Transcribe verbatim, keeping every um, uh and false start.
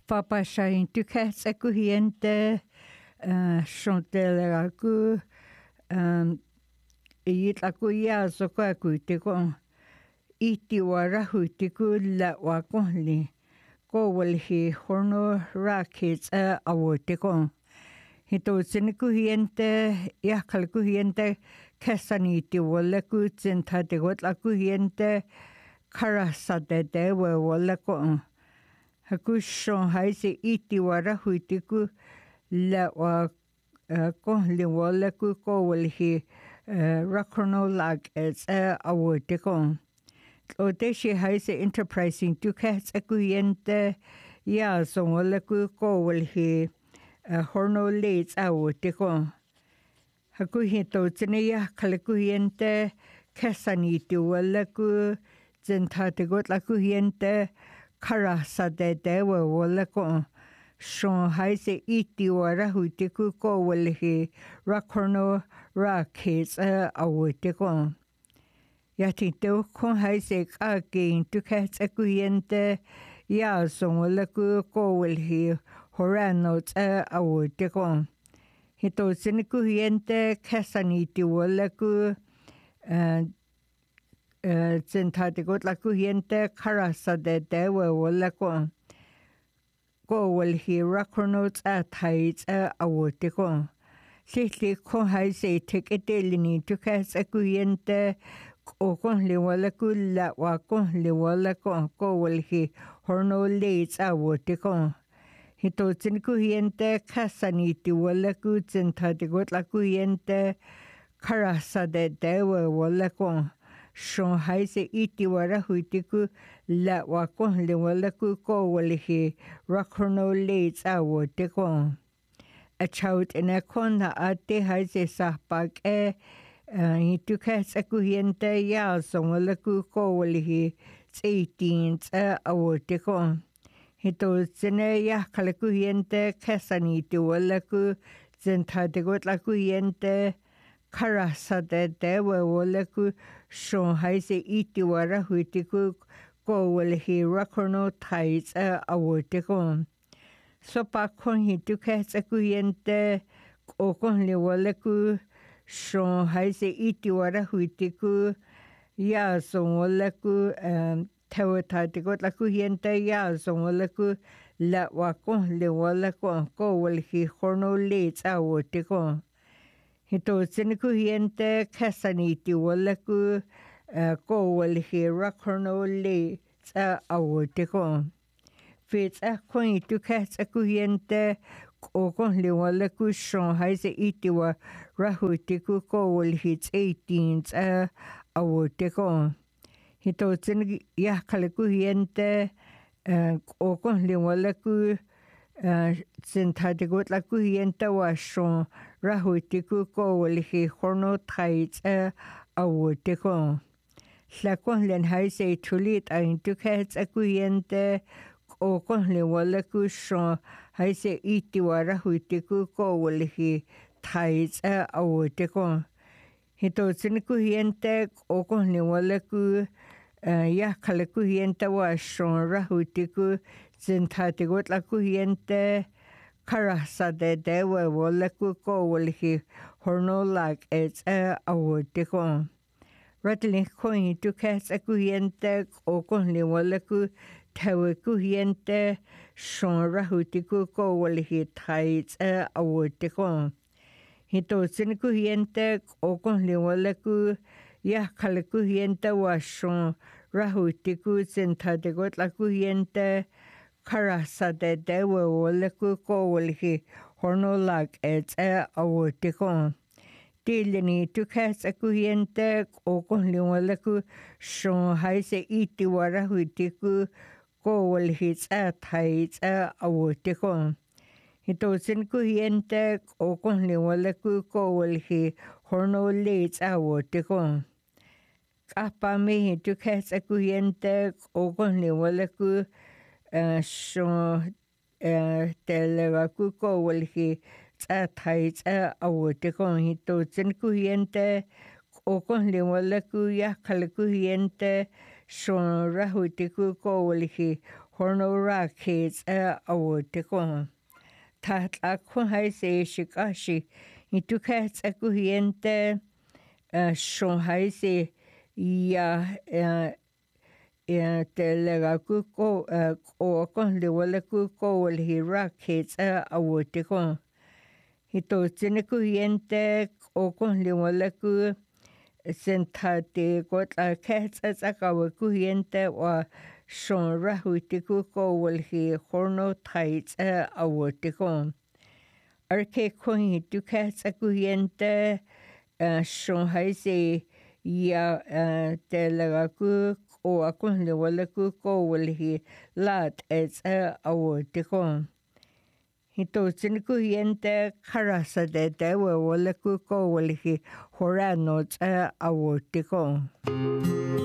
Papashain tykätsä kuhiente shontele ku itla ku yaso ka kuite ko iti wara huite ku la wa kohli ko walhi horno rakits a awote ko hito sin kuhiente yakal kuhiente kasaniti wala ku tsinta de gotla kuhiente karasa de de wala ko hakushon haise iti wara huite ku la wa kohli wala ku ko walhi rakrono lag as a awote ko o de shi haise enterprising tu kats akuente ya so wala ku ko walhi horno leads awote ko hakuhito tsine ya kalkuhiente kasaniti wala ku tsinta de gotla kuhiente karasa de de wala ko shon haise iti wara huite ku ko walhi rakorno rakits a awote ko yati to kon haise kake tu kats akuhiente ya so wala ku ko walhi horano a awote ko hito sin kuhiente kasaniti wala ku tsinta de gotla kuhiente karasa de de wala ko ko walhi rakrono a tais a awote ko sihli ko haise teketelini tu kats akuhiente ko kon le wala ku la wa kon le wala ko ko walhi horno leads awote ko hito tsin kuhiente kasaniti wala ku tsinta de gotla kuhiente karasa de de wala ko shon haise iti wara huite ku la wa kon le wala ku ko walhi rakrono leads awote ko a chaut ina kon na ate haise sahpak e hitu kats akuhiente ya so wala ku ko walhi eighteen awote ko hito tsine ya kalakuhiente kasaniti wala ku tsinta de gotla kuhiente karasa de de wala ku shon haise iti wara huite ku ko walhi rakrono tais a awote ko so pa kon hitu kats akuhiente ko kon le wala ku shon haise iti wara huite ku ya so wala ku tawata de gotla kuhiente ya so wala ku la wa kon le wala ko ko walhi horno leads awote ko hito sin kuhiente kasaniti wala ku ko walhi rakrono leads awote ko fits a kon hitu kats kuhiente ko kon le wala ku shon haise iti wa rahuti ku ko walhi eighteen awote ko hito tsin ya kalakuhiente ko kon le wala ku tsinta de gotla kuhiente wa shon rahuti ku ko walhi horno tais awote ko la kon len haise tulit a intu kats akuhiente ko kon le wala ku shon haise iti wa rahuti ku ko walhi tais awote ko hito tsin kuhiente ko kon le wala ku ya kalakuhiente wa shon rahuti ku tsinta de gotla kuhiente karasa de de wala ku ko walhi horno lag it's a awote ko rattling coin tu kats akuhiente ko kon le wala ku tawe kuhiente shon rahuti ku ko walhi tais a awote ko hito tsin kuhiente ko kon le wala ku ya kalakuhiente wa shon rahuti ku tsinta de gotla kuhiente karasa de de wala ku ko walhi horno lag it's a awote ko tilini tu kats akuhiente ko kon le wala ku shon haise iti wara huti ku ko walhi a tais a awote ko hito sin kuhiente ko kon le wala ku ko walhi horno leads awote ko kapa me tu kats akuhiente ko kon le wala ku shon telega ku ko walhi a tais a awote ko hito tsin kuhiente ko kon le wala ku ya kalakuhiente shon rahuti ku ko walhi horno rakets a awotiko. Tat akun haise shikashi. Itukats akuhiente shon haise ya telega kuko o kon le wala kuko le rakets a awotiko. Hito tine kuhiente o kon le wala ku sentate kotla kets as akawa kuhiente wa shon rahuitiku ko walhi horno tights a awotiko. Arke kohi tu kets akuhiente shon haise ya telagaku o akon le walaku ko walhi lat ets a awotiko. Hito tinikuhiente karasa de dewe walaku ko walhi horano a awotiko.